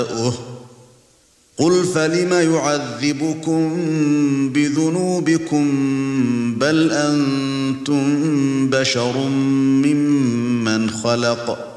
قُلْ فَلِمَ يُعَذِّبُكُم بِذُنُوبِكُم بَلْ أَنتُم بَشَرٌ مِّمَّنْ خَلَقَ